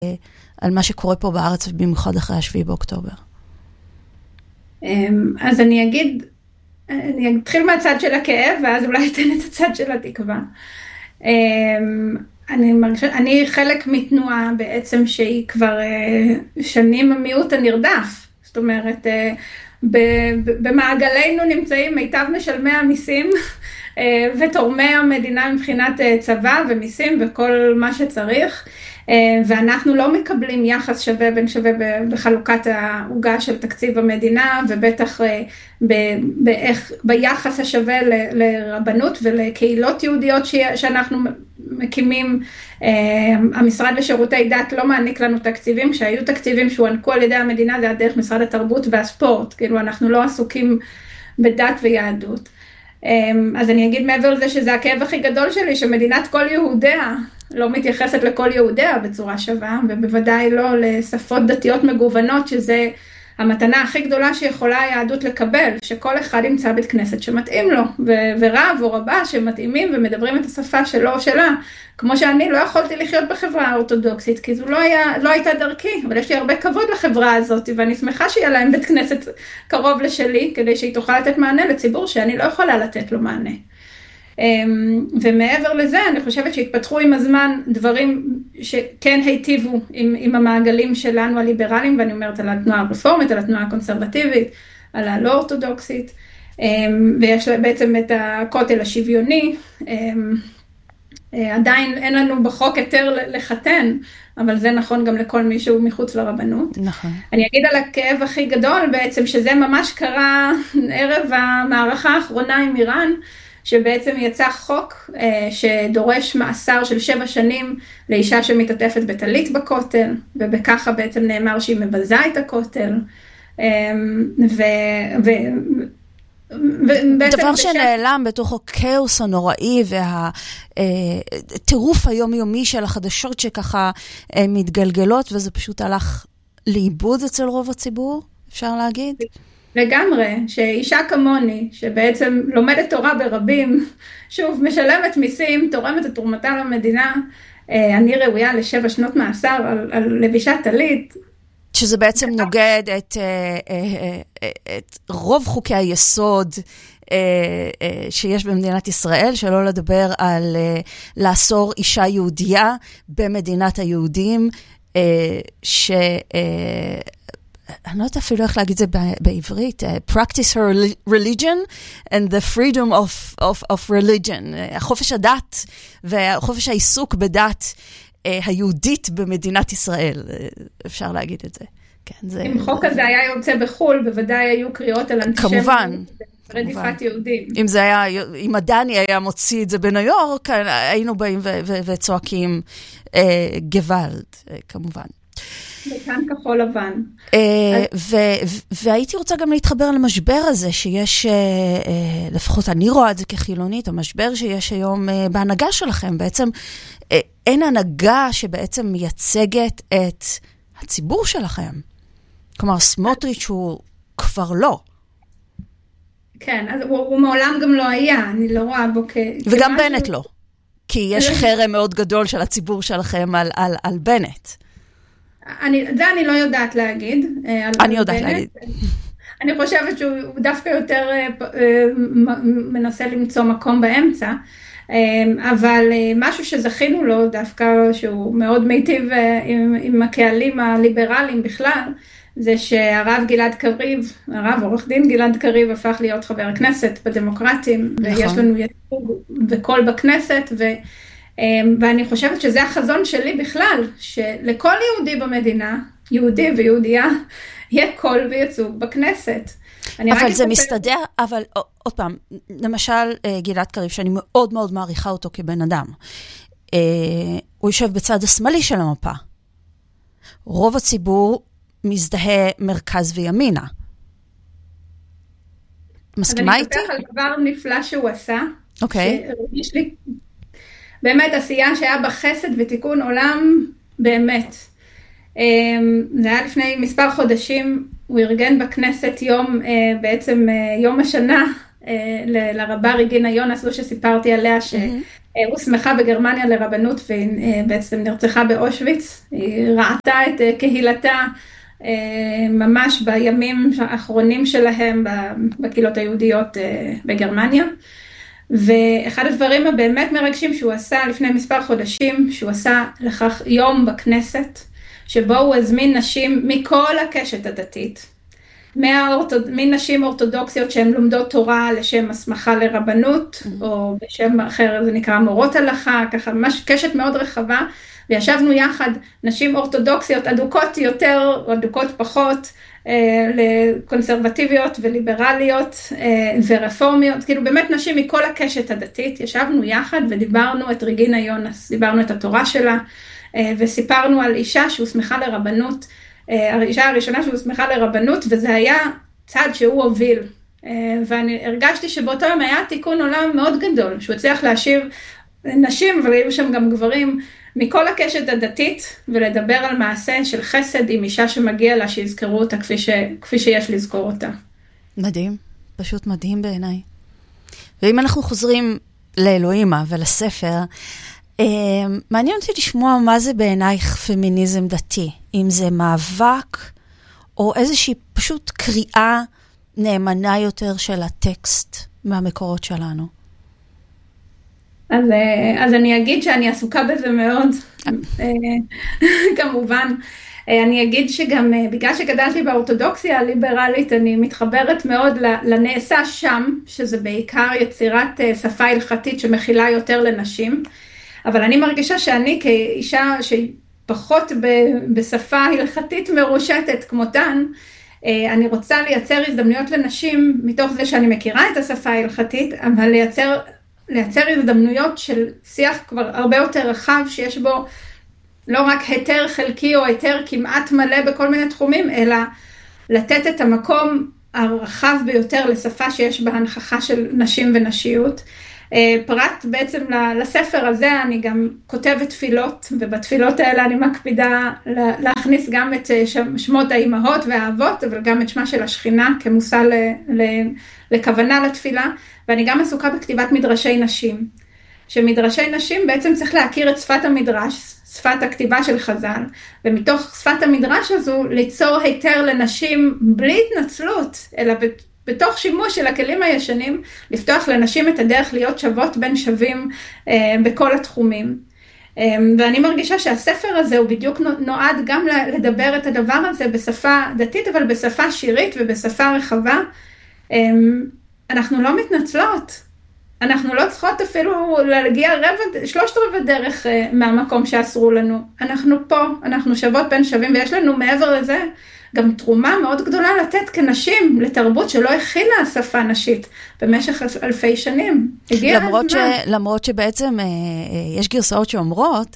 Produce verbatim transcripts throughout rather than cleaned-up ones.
על מה שקורה פה בארץ, במיוחד אחרי השביעי באוקטובר. אז אני אגיד, אני אתחיל מהצד של הכאב, ואז אולי אתן את הצד של התקווה. אני מרגישה, אני חלק מתנועה בעצם שהיא כבר שנים המיעוט הנרדף. זאת אומרת, במעגלינו נמצאים מיטב משלמי המיסים, ותורמי המדינה מבחינת צבא ומיסים וכל מה שצריך, ואנחנו לא מקבלים יחס שווה בין שווה בחלוקת העוגה של תקציב המדינה, ובטח באיך, ביחס השווה לרבנות ולקהילות יהודיות שאנחנו מקימים. המשרד לשירותי דת לא מעניק לנו תקציבים, כשהיו תקציבים שהוענקו על ידי המדינה, זה היה דרך משרד התרבות והספורט, כאילו אנחנו לא עסוקים בדת ויהדות. אז אני אגיד מעבר לזה שזה הכאב הכי גדול שלי, שמדינת כל יהודיה לא מתייחסת לכל יהודיה בצורה שווה, ובוודאי לא לשפות דתיות מגוונות, שזה המתנה הכי גדולה שיכולה היהדות לקבל, שכל אחד ימצא בית כנסת שמתאים לו, ו- ורב או רבה שמתאימים ומדברים את השפה שלו או שלה, כמו שאני לא יכולתי לחיות בחברה האורתודוקסית, כי זו לא, היה, לא הייתה דרכי, אבל יש לי הרבה כבוד לחברה הזאת, ואני שמחה שיהיה להם בית כנסת קרוב לשלי, כדי שהיא תוכל לתת מענה לציבור שאני לא יכולה לתת לו מענה. ומעבר לזה, אני חושבת שהתפתחו עם הזמן דברים שכן היטיבו עם, עם המעגלים שלנו הליברליים, ואני אומרת על התנועה הרפורמית, על התנועה הקונסרבטיבית, על הלא אורתודוקסית, ויש בעצם את הכותל השוויוני. עדיין אין לנו בחוק יותר לחתן, אבל זה נכון גם לכל מישהו מחוץ לרבנות. נכון. אני אגיד על הכאב הכי גדול בעצם, שזה ממש קרה ערב המערכה האחרונה עם איראן, שבעצם יצא חוק אה, שדורש מאסר של שבע שנים לאישה שמתעטפת בטלית בכותל, ובככה בעצם נאמר שהיא מבזה את הכותל. אה, ו... ו דבר שנעלם בתוך הכאוס הנוראי והטירוף היומיומי של החדשות שככה מתגלגלות, וזה פשוט הלך לאיבוד אצל רוב הציבור, אפשר להגיד? לגמרי, שאישה כמוני, שבעצם לומדת תורה ברבים, שוב, משלמת מיסים, תורמת את תרומתה למדינה, אני ראויה לשבע שנות מאסר על, על לבישת טלית. שזה בעצם נוגד את, את רוב חוקי היסוד שיש במדינת ישראל, שלא לדבר על לאסור אישה יהודייה במדינת היהודים, ש... אני לא יודעת אפילו איך להגיד את זה בעברית, practice her religion and the freedom of, of, of religion, החופש הדת והחופש העיסוק בדת היהודית במדינת ישראל, אפשר להגיד את זה. כן, זה... אם חוק הזה היה יוצא בחול, בוודאי היו קריאות על אנטישמיות. כמובן. רדיפת יהודים. אם זה היה, אם הדני היה מוציא את זה בניו יורק, היינו באים ו- ו- וצועקים גוואלד, כמובן. וכאן כחול לבן. והייתי רוצה גם להתחבר למשבר הזה, שיש, לפחות אני רואה את זה כחילונית, המשבר שיש היום בהנהגה שלכם. בעצם אין הנהגה שבעצם מייצגת את הציבור שלכם. כלומר, סמוטריץ' הוא כבר לא. כן, אז הוא, הוא מעולם גם לא היה, אני לא רואה בו כ... וגם בנט לא. כי יש חרם מאוד גדול של הציבור שלכם על, על, על בנט. אני, זה אני לא יודעת להגיד. אני יודעת להגיד. אני חושבת שהוא דווקא יותר מנסה למצוא מקום באמצע, אבל משהו שזכינו לו דווקא, שהוא מאוד מיטיב עם, עם הקהלים הליברליים בכלל, זה שהרב גלעד קריב, הרב עורך דין גלעד קריב, הפך להיות חבר הכנסת בדמוקרטים, נכון. ויש לנו ייצוג בכל בכנסת, ו... ואני חושבת שזה החזון שלי בכלל, שלכל יהודי במדינה, יהודי ויהודייה, יהיה קול וייצוג בכנסת. אבל זה מסתדר, אבל עוד פעם, למשל גלעד קריב, שאני מאוד מאוד מעריכה אותו כבן אדם, הוא יושב בצד השמאלי של המפה. רוב הציבור מזדהה מרכז וימינה. מסכימה איתי? אז אני אספר על דבר נפלא שהוא עשה. אוקיי. שהרגיש לי באמת עשייה שהיה בחסד ותיקון עולם באמת. זה היה לפני מספר חודשים, הוא ארגן בכנסת יום, בעצם יום השנה, לרבה רגינה יונס, זו שסיפרתי עליה, הוסמכה בגרמניה לרבנות ובעצם נרצחה באושוויץ. היא ראתה את קהילתה ממש בימים האחרונים שלהם בקהילות היהודיות בגרמניה. ואחד הדברים הבאמת מרגשים שהוא עשה לפני מספר חודשים, שהוא עשה לכך יום בכנסת, שבו הוא הזמין נשים מכל הקשת הדתית, מנשים אורתודוקסיות שהן לומדות תורה לשם הסמכה לרבנות, או בשם אחר זה נקרא מורות הלכה, ככה ממש קשת מאוד רחבה, וישבנו יחד נשים אורתודוקסיות אדוקות יותר או אדוקות פחות, לקונסרבטיביות וליברליות ורפורמיות, כאילו באמת נשים מכל הקשת הדתית, ישבנו יחד ודיברנו את רגינה יונס, דיברנו את התורה שלה, וסיפרנו על אישה שהוסמכה לרבנות, האישה הראשונה שהוסמכה לרבנות, וזה היה צעד שהוא הוביל, ואני הרגשתי שבאותו יום היה תיקון עולם מאוד גדול, שהוא הצליח להשיב נשים, אבל היו שם גם גברים, מכל הקשת הדתית, ולדבר על מעשה של חסד עם אישה שמגיע לה, שיזכרו אותה כפי, ש... כפי שיש לזכור אותה. מדהים, פשוט מדהים בעיניי. ואם אנחנו חוזרים לאלוהימה ולספר, אה, מעניין אותי לשמוע מה זה בעינייך פמיניזם דתי, אם זה מאבק, או איזושהי פשוט קריאה נאמנה יותר של הטקסט מהמקורות שלנו. אז, אז אני אגיד שאני עסוקה בזה מאוד, כמובן. אני אגיד שגם בגלל שגדלתי באורתודוקסיה הליברלית, אני מתחברת מאוד לנעשה שם, שזה בעיקר יצירת שפה הלכתית שמכילה יותר לנשים. אבל אני מרגישה שאני כאישה שפחות בשפה הלכתית מרושתת כמותן, אני רוצה לייצר הזדמנויות לנשים, מתוך זה שאני מכירה את השפה ההלכתית, אבל לייצר... לייצר הזדמנויות של שיח כבר הרבה יותר רחב, שיש בו לא רק היתר חלקי או היתר כמעט מלא בכל מיני תחומים, אלא לתת את המקום הרחב ביותר לשפה שיש בה הנכחה של נשים ונשיות. פרט בעצם לספר הזה אני גם כותבת תפילות, ובתפילות האלה אני מקפידה להכניס גם את שמות האימהות והאבות, אבל גם את שמה של השכינה כמושא לכוונה לתפילה, ואני גם עסוקה בכתיבת מדרשי נשים, שמדרשי נשים בעצם צריך להכיר את שפת המדרש, שפת הכתיבה של חז"ל, ומתוך שפת המדרש הזו ליצור היתר לנשים בלי התנצלות, אלא בתוך שימוש של הכלים הישנים, לפתוח לנשים את הדרך להיות שוות בין שווים אה, בכל התחומים. אה, ואני מרגישה שהספר הזה הוא בדיוק נועד גם לדבר את הדבר הזה בשפה דתית, אבל בשפה שירית ובשפה רחבה. אה, אנחנו לא מתנצלות, אנחנו לא צריכות אפילו להגיע רבע, שלושת רבע דרך אה, מהמקום שאסרו לנו. אנחנו פה, אנחנו שוות בין שווים, ויש לנו מעבר לזה, גם תרומה מאוד גדולה לתת כנשים לתרבות שלא הכילה שפה נשית במשך אלפי שנים. למרות, ש, למרות שבעצם אה, יש גרסאות שאומרות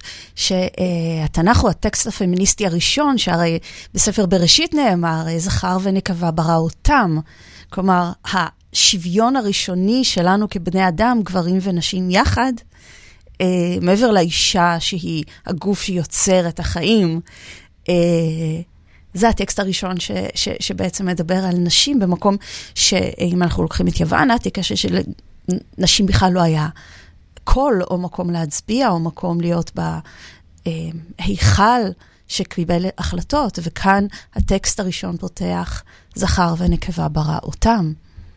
שהתנ"ך הוא הטקסט הפמיניסטי הראשון, שהרי בספר בראשית נאמר, זכר ונקבה ברא אותם. כלומר, השוויון הראשוני שלנו כבני אדם, גברים ונשים יחד, אה, מעבר לאישה שהיא הגוף שיוצר את החיים, אה, זה הטקסט הראשון ש, ש, שבעצם מדבר על נשים במקום שאם אנחנו לוקחים את יוון, העתיקה שלנשים בכלל לא היה קול או מקום להצביע או מקום להיות בהיכל שקיבל החלטות, וכאן הטקסט הראשון פותח זכר ונקבה ברא אותם.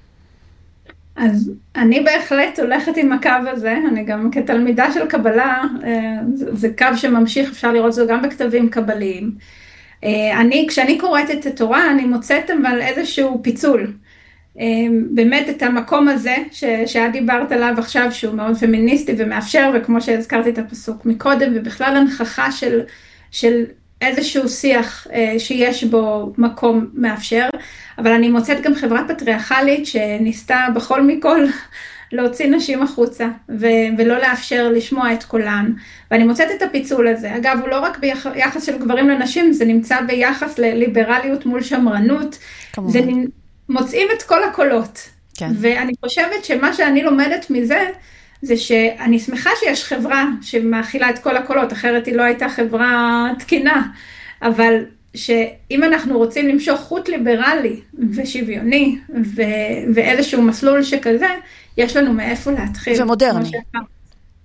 אז אני בהחלט הולכת עם הקו הזה, אני גם כתלמידה של קבלה, זה קו שממשיך, אפשר לראות זה גם בכתבים קבליים. אני, כשאני קוראת את התורה, אני מוצאת אבל איזשהו פיצול. באמת את המקום הזה, שאת דיברת עליו עכשיו, שהוא מאוד פמיניסטי ומאפשר, וכמו שהזכרתי את הפסוק מקודם, ובכלל הנכחה של, של איזשהו שיח שיש בו מקום מאפשר, אבל אני מוצאת גם חברה פטריארכלית שניסתה בכל מכל להוציא נשים החוצה, ו- ולא לאפשר לשמוע את קולן. ואני מוצאת את הפיצול הזה. אגב, הוא לא רק ביחס של גברים לנשים, זה נמצא ביחס לליברליות מול שמרנות. כמובן. זה מוצאים את כל הקולות. כן. ואני חושבת שמה שאני לומדת מזה, זה שאני שמחה שיש חברה שמאכילה את כל הקולות, אחרת היא לא הייתה חברה תקינה. אבל שאם אנחנו רוצים למשוך חוט ליברלי ושוויוני, ו- ואיזשהו מסלול שכזה, יש לנו מאיפה להתחיל. ומודרני.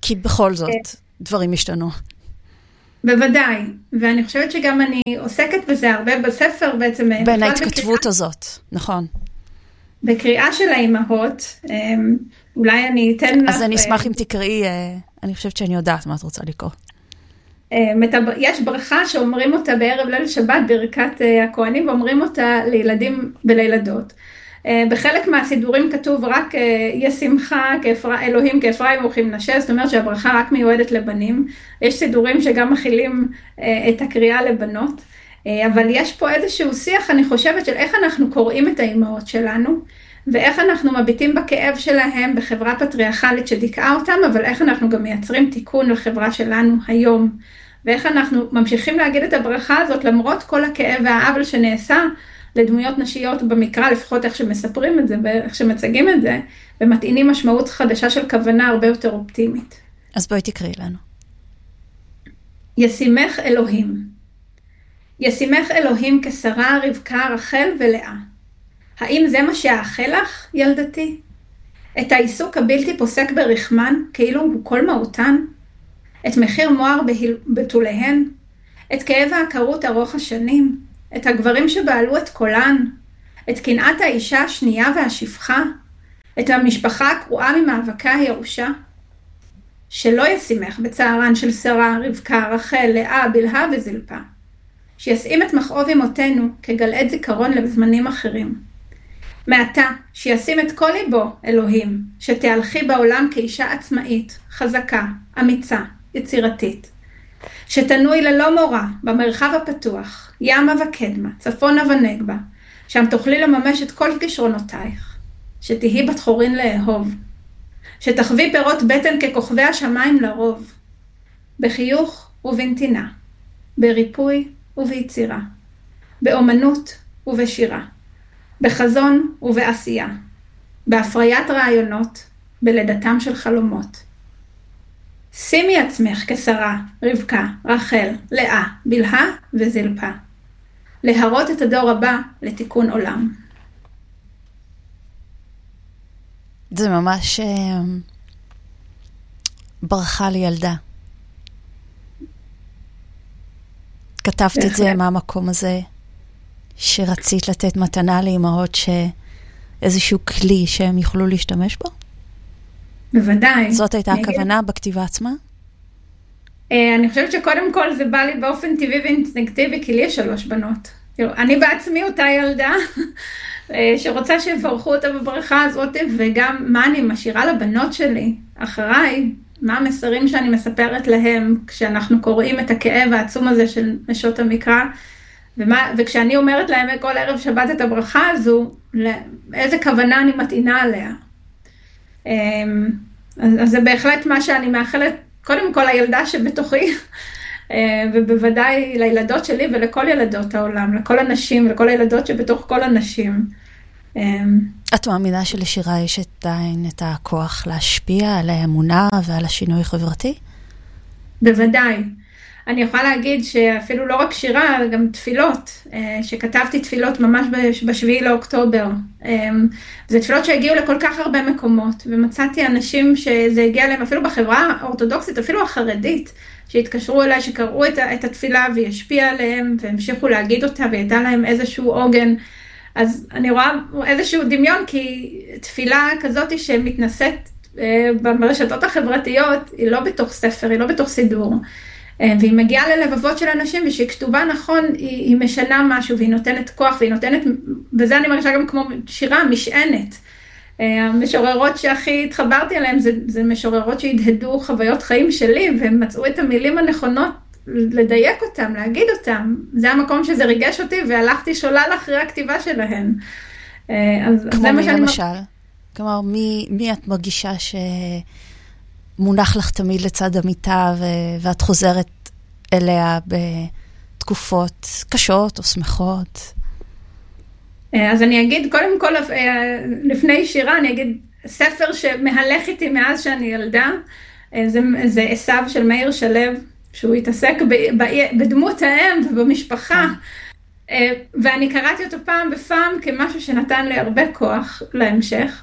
כי בכל זאת, דברים השתנו. בוודאי, ואני חושבת שגם אני עוסקת בזה הרבה בספר בעצם. בין ההתכתבות הזאת, נכון. בקריאה של האימהות, אולי אני אתן לך... אז אני אשמח אם תקראי, אני חושבת שאני יודעת מה את רוצה לקרוא. יש ברכה שאומרים אותה בערב ליל שבת ברכת הכהנים, ואומרים אותה לילדים ולילדות. בחלק מהסידורים כתוב רק ישמחה אלוהים כאפרים וכמנשה, זאת אומרת שהברכה רק מיועדת לבנים. יש סידורים שגם מכילים את הקריאה לבנות, אבל יש פה איזשהו שיח, אני חושבת, של איך אנחנו קוראים את האימהות שלנו, ואיך אנחנו מביטים בכאב שלהם בחברה פטריארכלית שדיכאה אותם, אבל איך אנחנו גם מייצרים תיקון לחברה שלנו היום, ואיך אנחנו ממשיכים להגיד את הברכה הזאת למרות כל הכאב והעוול שנעשה לדמויות נשיות במקרא, לפחות איך שמספרים את זה, ואיך שמצגים את זה, ומטעינים משמעות חדשה של כוונה הרבה יותר אופטימית. אז בואי תקראי לנו. ישימך אלוהים. ישימך אלוהים כשרה, רבקה, רחל ולאה. האם זה מה שאאחל לך, ילדתי? את העיסוק הבלתי פוסק ברחמן, כאילו הוא כל מהותן? את מחיר מואר בתוליהן? את כאב העקרות ארוך השנים? את הגברים שבעלו את קולן? את קנאת האישה השנייה והשפחה? את המשפחה הקרועה ממאבקה הירושה? שלא ישימך בצערן של שרה, רבקה, רחל, לאה, בלהה וזלפה. שישים את מכאוב אמותינו כגלעד זיכרון לזמנים אחרים. מעתה, שישים את כל ליבו, אלוהים, שתהלכי בעולם כאישה עצמאית, חזקה, אמיצה, יצירתית. שתנוי ללא מורא במרחב הפתוח, ימה וקדמה, צפונה ונגבה, שם תוכלי לממש את כל כישרונותייך. שתהי בת חורין לאהוב. שתחווי פירות בטן ככוכבי השמיים לרוב. בחיוך ובנתינה. בריפוי וביצירה. באומנות ובשירה. בחזון ובעשייה. בהפריית רעיונות. בלידתם של חלומות. שימי עצמך כשרה, רבקה, רחל, לאה, בלהה וזלפה. להראות את הדור הבא לתיקון עולם. זה ממש ברכה לילדה. כתבת את זה מהמקום הזה, שרצית לתת מתנה לאמהות שאיזשהו כלי שהם יוכלו להשתמש בו? בוודאי. זאת הייתה הכוונה בכתיבה עצמה? אני חושבת שקודם כל זה בא לי באופן טבעי ואינסטינקטיבי, כי לי יש שלוש בנות. אני בעצמי אותה ילדה שרוצה שיברכו אותה בברכה הזאת, וגם מה אני משאירה לבנות שלי אחריי, מה המסרים שאני מספרת להם כשאנחנו קוראים את הכאב העצום הזה של נשות המקרא, ומה, וכשאני אומרת להם כל ערב שבת את הברכה הזו, איזה כוונה אני מתאינה עליה. אז זה בהחלט מה שאני מאחלת, קודם כל הילדה שבתוכי, ובוודאי לילדות שלי ולכל ילדות העולם, לכל הנשים ולכל הילדות שבתוך כל הנשים. את מאמינה שלשירה יש עדיין את הכוח להשפיע על האמונה ועל השינוי החברתי? בוודאי. אני יכולה להגיד שאפילו לא רק שירה, אלא גם תפילות, שכתבתי תפילות ממש בשביעי לאוקטובר. זה תפילות שהגיעו לכל כך הרבה מקומות, ומצאתי אנשים שזה הגיע להם אפילו בחברה האורתודוקסית, אפילו החרדית, שהתקשרו אליי, שקראו את, את התפילה והשפיע עליהם, והמשיכו להגיד אותה, והייתה להם איזשהו עוגן. אז אני רואה איזשהו דמיון, כי תפילה כזאת שמתנשאת ברשתות החברתיות, היא לא בתוך ספר, היא לא בתוך סידור. והיא מגיעה ללבבות של אנשים, ושהיא כתובה נכון, היא, היא משנה משהו, והיא נותנת כוח, והיא נותנת, וזה אני מרגישה גם כמו שירה, משענת. המשוררות שהכי התחברתי עליהן, זה, זה משוררות שהדהדו חוויות חיים שלי, והם מצאו את המילים הנכונות לדייק אותם, להגיד אותם. זה המקום שזה ריגש אותי, והלכתי שולל אחרי הכתיבה שלהן. אז כמו מי למשל? כלומר, מי, מי את מרגישה ש... מונח לך תמיד לצד המיטה, ו- ואת חוזרת אליה בתקופות קשות או שמחות? אז אני אגיד, קודם כל, לפני שירה, אני אגיד, ספר שמהלך איתי מאז שאני ילדה, זה, זה עשיו של מאיר שלו, שהוא התעסק ב- ב- בדמות האם ובמשפחה, ואני קראתי אותו פעם בפעם כמשהו שנתן לי הרבה כוח להמשך,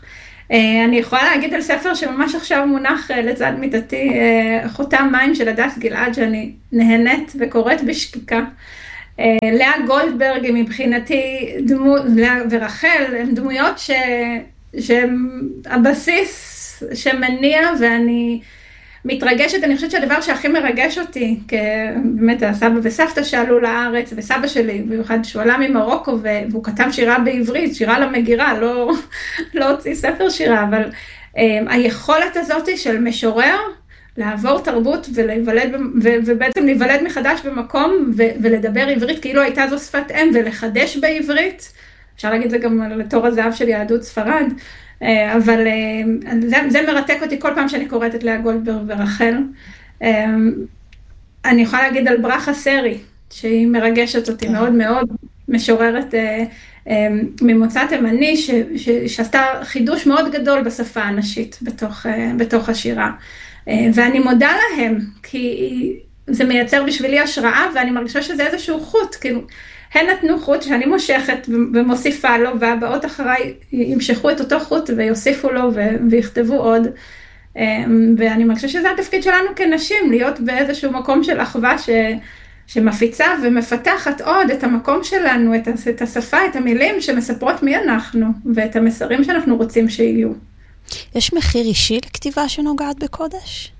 אני יכולה להגיד על ספר שממש עכשיו מונח לצד מיטתי, חותם מים של הדס גלעד, שאני נהנית וקוראת בשקיקה. לאה גולדברג היא מבחינתי, דמות, לאה ורחל, הן דמויות ש, שהן הבסיס שמניע, ואני מתרגשת. אני חושבת שהדבר שהכי מרגש אותי, באמת הסבא וסבתא שעלו לארץ, וסבא שלי, במיוחד שהוא עלה ממרוקו, והוא כתב שירה בעברית, שירה למגירה, לא, לא הוציא ספר שירה, אבל היכולת הזאת של משורר, לעבור תרבות ולהיוולד, ובעצם להיוולד מחדש במקום, ולדבר עברית כאילו הייתה זו שפת אם, ולחדש בעברית, אפשר להגיד זה גם לתור הזהב של יהדות ספרד, אבל זה, זה מרתק אותי כל פעם שאני קוראת את לאה גולדברג ורחל. אני יכולה להגיד על ברכה סרי, שהיא מרגשת אותי מאוד מאוד, משוררת ממוצא תימני, ש, ש, שעשתה חידוש מאוד גדול בשפה הנשית בתוך, בתוך השירה. ואני מודה להם, כי זה מייצר בשבילי השראה, ואני מרגישה שזה איזשהו חוט, כאילו, הן נתנו חוט שאני מושכת ומוסיפה לו, והבאות אחריי ימשכו את אותו חוט ויוסיפו לו ויכתבו עוד, ואני מרגישה שזה התפקיד שלנו כנשים, להיות באיזשהו מקום של אחווה ש... שמפיצה ומפתחת עוד את המקום שלנו, את השפה, את המילים שמספרות מי אנחנו, ואת המסרים שאנחנו רוצים שיהיו. יש מחיר אישי לכתיבה שנוגעת בקודש?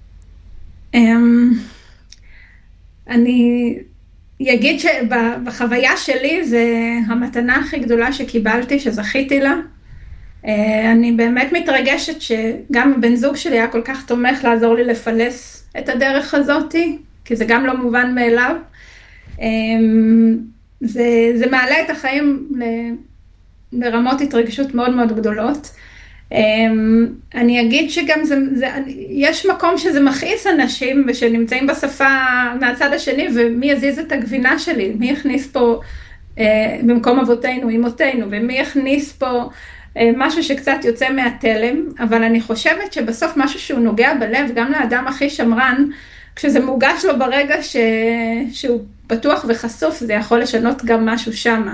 אני אגיד שבחוויה שלי זה המתנה הכי גדולה שקיבלתי, שזכיתי לה. אני באמת מתרגשת שגם בן זוג שלי היה כל כך תומך לעזור לי לפלס את הדרך הזאת, כי זה גם לא מובן מאליו. זה, זה מעלה את החיים לרמות התרגשות מאוד מאוד גדולות. אני אגיד שגם זה, זה, יש מקום שזה מכעיס אנשים ושנמצאים בשפה מהצד השני, ומי יזיז את הגבינה שלי, מי יכניס פה במקום אבותינו, אמותינו, ומי יכניס פה משהו שקצת יוצא מהתלם, אבל אני חושבת שבסוף משהו שהוא נוגע בלב, גם לאדם הכי שמרן, כשזה מוגש לו ברגע ש... שהוא פתוח וחשוף, זה יכול לשנות גם משהו שמה.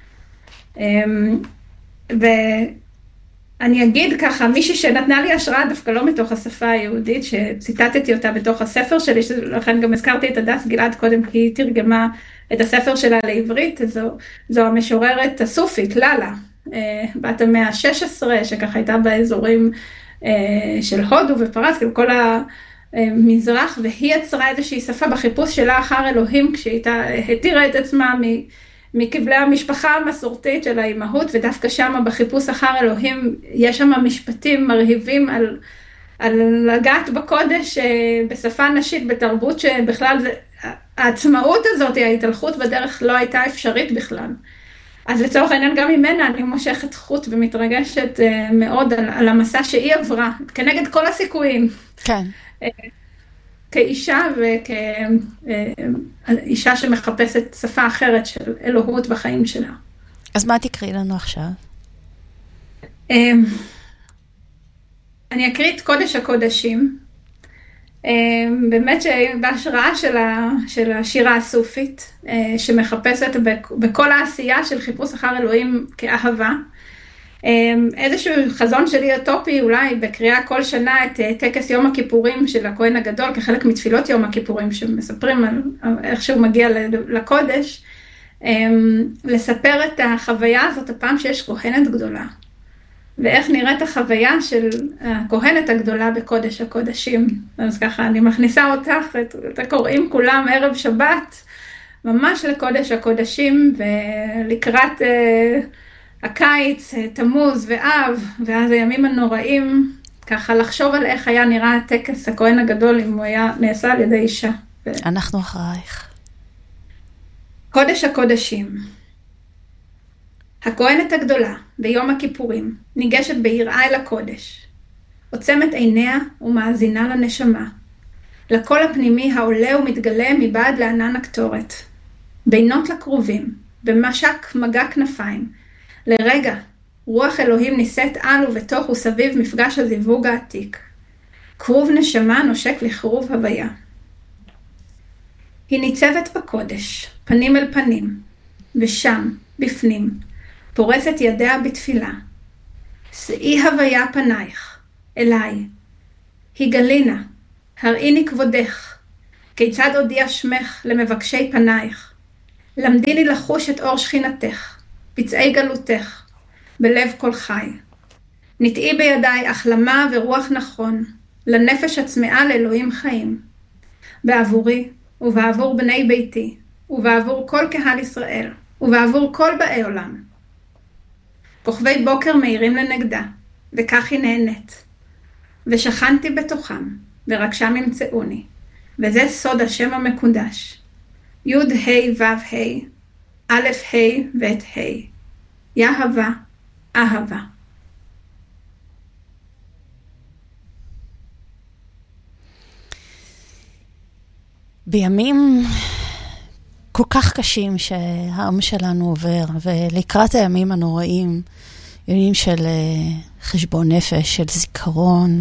ואני אגיד ככה, מישהי שנתנה לי השראה דווקא לא מתוך השפה היהודית, שציטטתי אותה בתוך הספר שלי, לכן גם הזכרתי את הדס גלעד קודם, כי היא תרגמה את הספר שלה לעברית, זו, זו המשוררת הסופית, ללה, בת המאה ה-שש עשרה, שככה הייתה באזורים של הודו ופרס, כאילו כל המזרח, והיא יצרה איזושהי שפה בחיפוש שלה אחר אלוהים, כשהיא התירה את עצמה מכבלי המשפחה המסורתית של האימהות, ודווקא שם בחיפוש אחר אלוהים, יש שם משפטים מרהיבים על, על לגעת בקודש בשפה נשית, בתרבות שבכלל זה, העצמאות הזאת, ההתהלכות בדרך לא הייתה אפשרית בכלל. אז לצורך העניין גם ממנה אני מושכת חוט ומתרגשת מאוד על, על המסע שהיא עברה, כנגד כל הסיכויים. כן. כאישה וכאישה שמחפשת שפה אחרת של אלוהות בחיים שלה. אז מה תקראי לנו עכשיו? אני אקריא את קודש הקודשים, באמת שבהשראה של, ה, של השירה הסופית, שמחפשת בכל העשייה של חיפוש אחר אלוהים כאהבה, איזשהו חזון שלי אוטופי, אולי בקריאה כל שנה את טקס יום הכיפורים של הכהן הגדול, כחלק מתפילות יום הכיפורים, שמספרים על איך שהוא מגיע לקודש, לספר את החוויה הזאת הפעם שיש כהנת גדולה, ואיך נראית החוויה של הכהנת הגדולה בקודש הקודשים. אז ככה אני מכניסה אותך, את הקוראים כולם ערב שבת, ממש לקודש הקודשים, ולקראת הקיץ, תמוז ואב, ואז הימים הנוראים, ככה לחשוב על איך היה נראה הטקס הכהן הגדול, אם הוא היה נעשה על ידי אישה. אנחנו אחרייך. קודש הקודשים. הכהנת הגדולה, ביום הכיפורים, ניגשת ביראה אל הקודש, עוצמת עיניה ומאזינה לנשמה, לקול הפנימי העולה ומתגלה מבעד לענן הקטורת, בינות לקרובים, במשק מגע כנפיים, לרגע, רוח אלוהים נישאת על ובתוך וסביב מפגש הזיווג העתיק. קרוב נשמה נושק לכרוב הוויה. היא ניצבת בקודש, פנים אל פנים, ושם, בפנים, פורסת ידיה בתפילה. שאי הוויה פנייך, אליי. היגלינה, הראיני כבודך, כיצד הודיע שמך למבקשי פנייך. למדי לי לחוש את אור שכינתך, פצעי גלותך, בלב כל חי. נטעי בידיי החלמה ורוח נכון, לנפש הצמאה לאלוהים חיים. בעבורי ובעבור בני ביתי, ובעבור כל קהל ישראל, ובעבור כל באי עולם. כוכבי בוקר מאירים לנגדה, וכך היא נהנית. ושכנתי בתוכם, ורק שם ימצאוני, וזה סוד השם המקודש. יוד ה' ו' ה', א' ה' ו' ה', יהבה, אהבה. בימים כל כך קשים שהעם שלנו עובר, ולקראת הימים הנוראים, ימים של חשבון נפש, של זיכרון,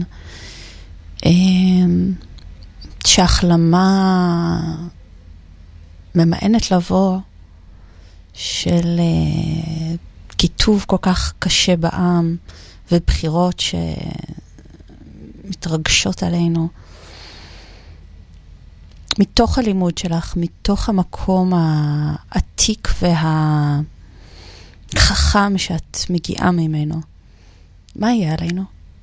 שהחלמה ממאנת לבוא, של כיתוב כל כך קשה בעם, ובחירות שמתרגשות עלינו. מתוך הלימוד שלך, מתוך המקום העתיק והחכם שאת מגיעה ממנו, מה יהיה עלינו?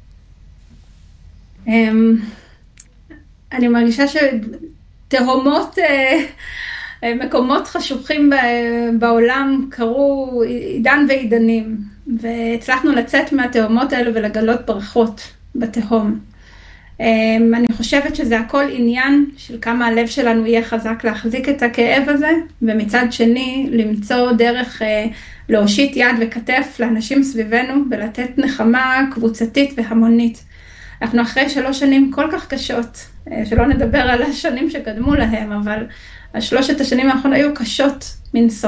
אני מרגישה שתהומות, מקומות חשוכים בעולם קרו עידן ועידנים, והצלחנו לצאת מהתהומות האלה ולגלות ברכות בתהום. אני חושבת שזה הכל עניין של כמה הלב שלנו יהיה חזק להחזיק את הכאב הזה, ומצד שני למצוא דרך להושיט יד וכתף לאנשים סביבנו ולתת נחמה קבוצתית והמונית. אנחנו אחרי שלוש שנים כל כך קשות, שלא נדבר על השנים שקדמו להם, אבל השלושת השנים האחרונות היו קשות מנשוא.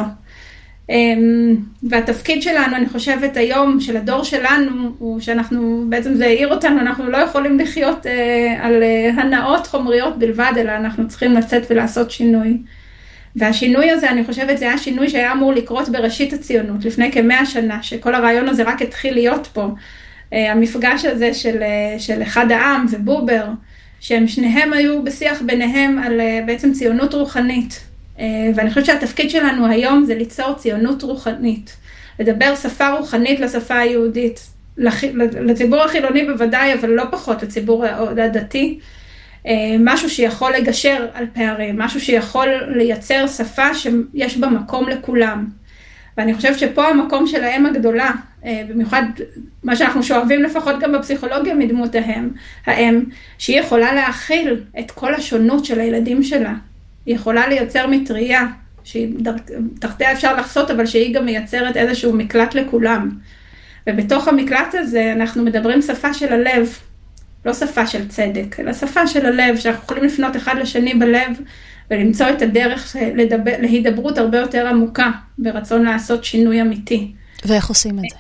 והתפקיד שלנו, אני חושבת היום, של הדור שלנו, הוא שאנחנו, בעצם זה העיר אותנו, אנחנו לא יכולים לחיות על הנאות חומריות בלבד, אלא אנחנו צריכים לצאת ולעשות שינוי. והשינוי הזה, אני חושבת, זה היה שינוי שהיה אמור לקרות בראשית הציונות, לפני כמאה שנה, שכל הרעיון הזה רק התחיל להיות פה. המפגש הזה של, של אחד העם ובובר, שהם שניהם היו בשיח ביניהם על בעצם ציונות רוחנית. ואני חושבת שהתפקיד שלנו היום זה ליצור ציונות רוחנית, לדבר שפה רוחנית לשפה היהודית, לציבור החילוני בוודאי, אבל לא פחות לציבור הדתי, משהו שיכול לגשר על פערים, משהו שיכול לייצר שפה שיש בה מקום לכולם. ואני חושבת שפה המקום של האם הגדולה, במיוחד מה שאנחנו שואבים לפחות גם בפסיכולוגיה מדמות האם, האם שהיא יכולה להכיל את כל השונות של הילדים שלה. היא יכולה לייצר מטריה, שתחתיה אפשר לחסות, אבל שהיא גם מייצרת איזשהו מקלט לכולם. ובתוך המקלט הזה אנחנו מדברים שפה של הלב, לא שפה של צדק, אלא שפה של הלב, שאנחנו יכולים לפנות אחד לשני בלב, ולמצוא את הדרך לדבר, להידברות הרבה יותר עמוקה, ברצון לעשות שינוי אמיתי. ואיך עושים את זה?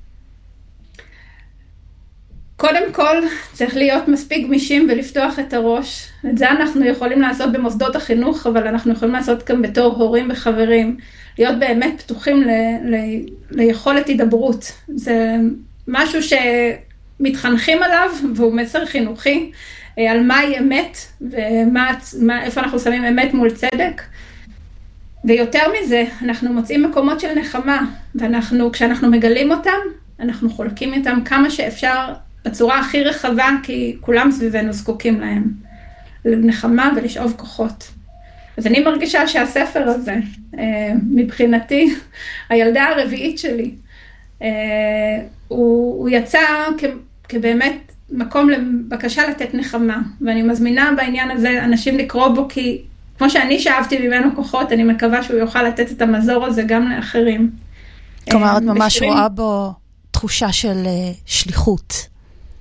קודם כל, צריך להיות מספיק גמישים ולפתוח את הראש. את זה אנחנו יכולים לעשות במוסדות החינוך, אבל אנחנו יכולים לעשות גם בתור הורים וחברים. להיות באמת פתוחים ל- ל- ליכולת הידברות. זה משהו שמתחנכים עליו, והוא מסר חינוכי, על מהי אמת, ואיפה אנחנו שמים אמת מול צדק. ויותר מזה, אנחנו מוצאים מקומות של נחמה, ואנחנו, כשאנחנו מגלים אותם, אנחנו חולקים איתם כמה שאפשר, בצורה הכי רחבה, כי כולם סביבנו זקוקים להם, לנחמה ולשאוב כוחות. אז אני מרגישה שהספר הזה, מבחינתי, הילדה הרביעית שלי, הוא, הוא יצא כ, כבאמת מקום לבקשה לתת נחמה, ואני מזמינה בעניין הזה אנשים לקרוא בו, כי כמו שאני שאבתי ממנו כוחות, אני מקווה שהוא יוכל לתת את המזור הזה גם לאחרים. כלומר, את ממש בשירים... רואה בו תחושה של שליחות.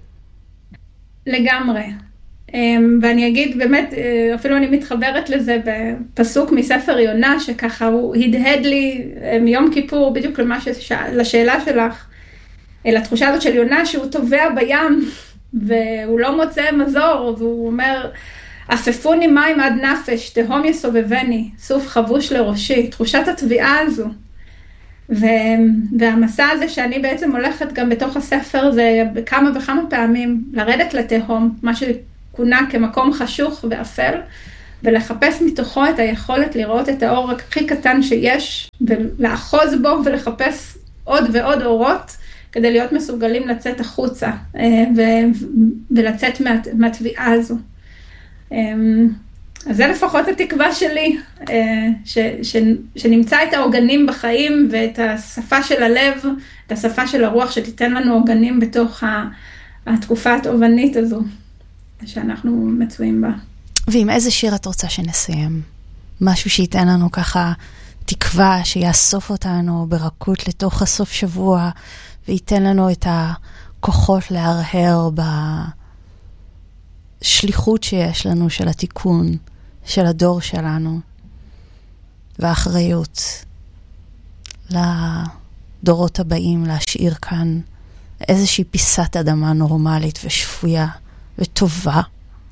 לגמרי. ואני אגיד, באמת, אפילו אני מתחברת לזה בפסוק מספר יונה, שככה הוא הדהד לי מיום כיפור, בדיוק למה ששאל, לשאלה שלך, לתחושה הזאת של יונה, שהוא טובע בים, והוא לא מוצא מזור, והוא אומר, אפפוני מים עד נפש, תהום יסובבני, סוף חבוש לראשי, תחושת התביעה הזו. והמסע הזה שאני בעצם הולכת גם בתוך הספר, זה כמה וכמה פעמים לרדת לתהום, מה שכונה כמקום חשוך ואפל, ולחפש מתוכו את היכולת לראות את האור הכי קטן שיש, ולאחוז בו ולחפש עוד ועוד אורות, כדי להיות מסוגלים לצאת החוצה, ולצאת מהטביעה הזו. אז זה לפחות התקווה שלי, ש, ש, שנמצא את העוגנים בחיים ואת השפה של הלב, את השפה של הרוח שתיתן לנו עוגנים בתוך התקופה התובענית הזו שאנחנו מצויים בה. ועם איזה שיר את רוצה שנסיים? משהו שייתן לנו ככה תקווה, שיאסוף אותנו ברכות לתוך הסוף שבוע, וייתן לנו את הכוחות להרהר בשליחות שיש לנו של התיקון, של הדור שלנו, והאחריות לדורות הבאים להשאיר כאן איזושהי פיסת אדמה נורמלית ושפויה וטובה.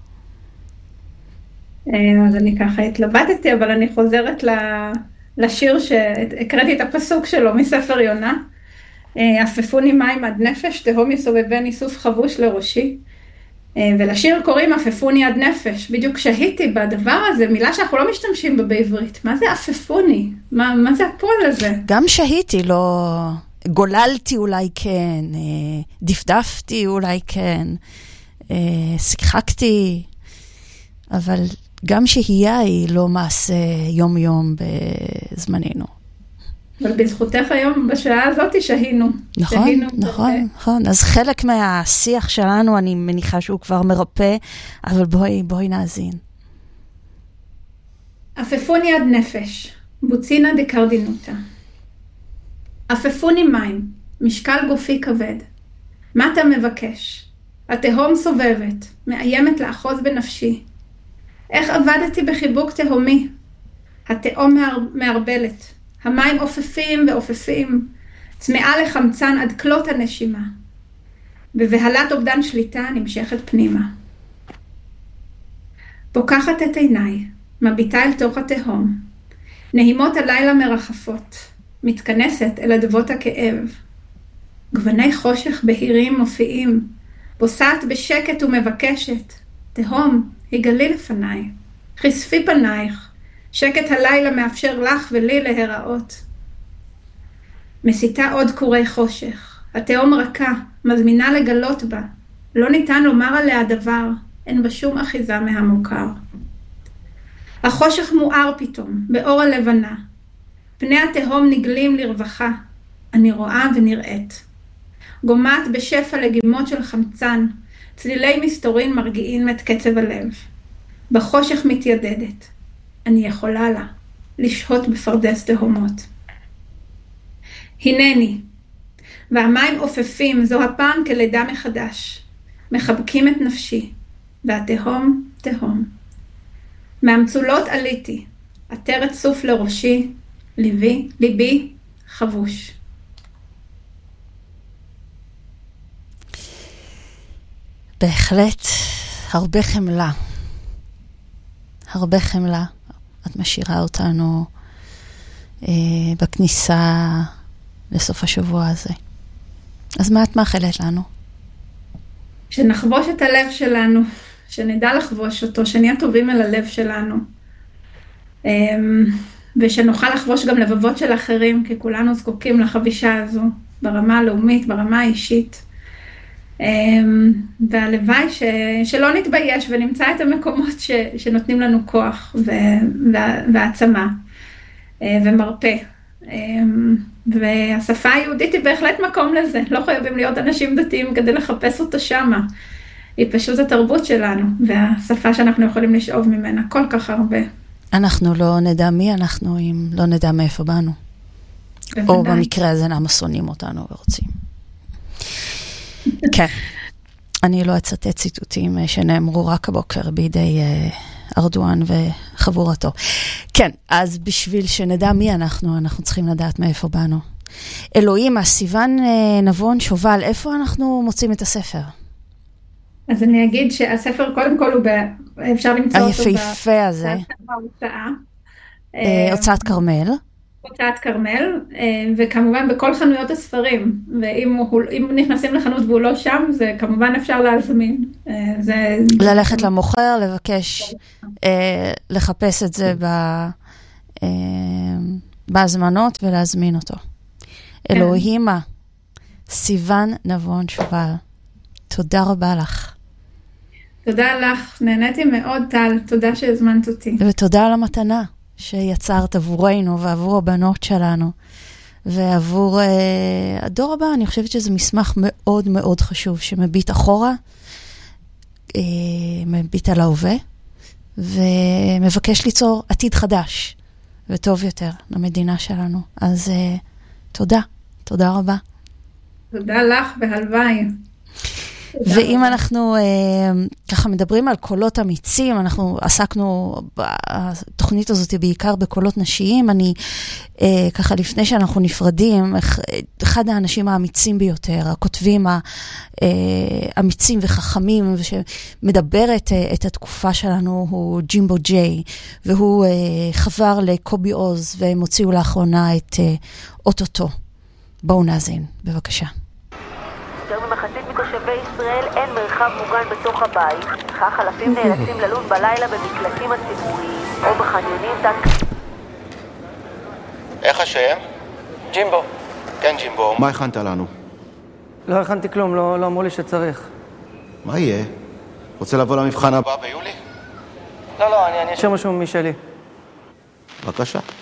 אז אני ככה התלבטתי, אבל אני חוזרת לשיר שהקראתי את הפסוק שלו מספר יונה. אפפוני מים עד נפש, תהום יסובבני איסוף חבוש לראשי. ולשיר קוראים אפפוני עד נפש. בדיוק שהיתי בדבר הזה, מילה שאנחנו לא משתמשים בה בעברית. מה זה אפפוני? מה, מה זה הפועל הזה? גם שהיתי, לא... גוללתי אולי כן, דפדפתי אולי כן, שיחקתי, אבל גם שהייה היא לא מעשה יום-יום בזמננו. אבל בזכותך היום, בשעה הזאת, שהינו. נכון, שהינו נכון, ב... נכון. אז חלק מהשיח שלנו, אני מניחה שהוא כבר מרפא, אבל בואי, בואי נאזין. אפפוני עד נפש, בוצינה דקרדינותה. אפפוני מים, משקל גופי כבד. מה אתה מבקש? התהום סובבת, מאיימת לאחוז בנפשי. איך עבדתי בחיבוק תהומי? התהום מערבלת. המים אופפים ואופפים, צמאה לחמצן עד כלות הנשימה. בבהלת אובדן שליטה נמשכת פנימה. פוקחת את עיניי, מביטה אל תוך התהום. נהימות הלילה מרחפות, מתכנסת אל אדבות הכאב. גווני חושך בהירים מופיעים, פוסעת בשקט ומבקשת. תהום, הגלי לפניי, חשפי פנייך. שקט הלילה מאפשר לך ולי להיראות. מסיתה עוד קורי חושך. התהום רכה, מזמינה לגלות בה. לא ניתן לומר עליה דבר, אין בה שום אחיזה מהמוכר. החושך מואר פתאום, באור הלבנה. פני התהום נגלים לרווחה. אני רואה ונראית. גומעת בשפע לגימות של חמצן, צלילי מסתורין מרגיעים את קצב הלב. בחושך מתיידדת. אני יכולה לה, לשהות בפרדס תהומות. הנני, והמים אופפים, זו הפעם כלידה מחדש, מחבקים את נפשי, והתהום תהום. מהמצולות עליתי, עטרת סוף לראשי, ליבי, ליבי חבוש. בהחלט הרבה חמלה. הרבה חמלה. את משאירה אותנו אה, בכניסה לסוף השבוע הזה. אז מה את מאחלת לנו? שנחבוש את הלב שלנו, שנדע לחבוש אותו, שנהיה טובים אל הלב שלנו. אה, ושנוכל לחבוש גם לבבות של אחרים, כי כולנו זקוקים לחבישה הזו, ברמה הלאומית, ברמה האישית. והלוואי ש... שלא נתבייש ונמצא את המקומות ש... שנותנים לנו כוח ו... והעצמה ומרפא. והשפה היהודית היא בהחלט מקום לזה. לא חייבים להיות אנשים דתיים כדי לחפש אותה שמה. היא פשוט התרבות שלנו, והשפה שאנחנו יכולים לשאוב ממנה כל כך הרבה. אנחנו לא נדע מי אנחנו אם לא נדע מאיפה באנו. בוודאי. או במקרה הזה למה שונאים אותנו ורוצים. כן, אני לא אצטט ציטוטים שנאמרו רק הבוקר בידי ארדואן וחבורתו. כן, אז בשביל שנדע מי אנחנו, אנחנו צריכים לדעת מאיפה באנו. אלוהים, הסיוון נבון שובל, איפה אנחנו מוצאים את הספר? אז אני אגיד שהספר קודם כל הוא, אפשר למצוא אותו היפהפה הזה. בהוצאה. הוצאת כרמל. הוצאת כרמל, וכמובן בכל חנויות הספרים, ואם נכנסים לחנות והוא לא שם, זה כמובן אפשר להזמין. זה... ללכת למוכר, לבקש, לחפש את זה בהזמנות ולהזמין אותו. אלוהימה, סיוון נבון שובל, תודה רבה לך. תודה לך, נהניתי מאוד טל, תודה שהזמנת אותי. ותודה על המתנה שיצרת עבורנו ועבור הבנות שלנו, ועבור uh, הדור הבא. אני חושבת שזה מסמך מאוד מאוד חשוב, שמביט אחורה, uh, מביט על ההווה, ומבקש ליצור עתיד חדש וטוב יותר למדינה שלנו. אז uh, תודה, תודה רבה. תודה לך והלוואי. ואם אנחנו ככה מדברים על קולות אמיצים, אנחנו עסקנו בתוכנית הזאת בעיקר בקולות נשיים, אני ככה לפני שאנחנו נפרדים, אחד האנשים האמיצים ביותר, הכותבים האמיצים וחכמים, שמדבר את התקופה שלנו, הוא ג'ימבו ג'יי, והוא חבר לקובי עוז, והם הוציאו לאחרונה את אוטוטו. בואו נאזין, בבקשה. יותר ממחצית מתושבי ישראל אין מרחב מוגן בתוך הבית, כך אלפים נאלצים ללון בלילה במקלטים הציבוריים או בחניונים תת... איך השם? ג'ימבו. כן, ג'ימבו. מה הכנת לנו? לא הכנתי כלום, לא, לא אמרו לי שצריך. מה יהיה? רוצה לבוא למבחן הבא ביולי? לא, לא, אני, אני אשאר משהו משלי. בבקשה.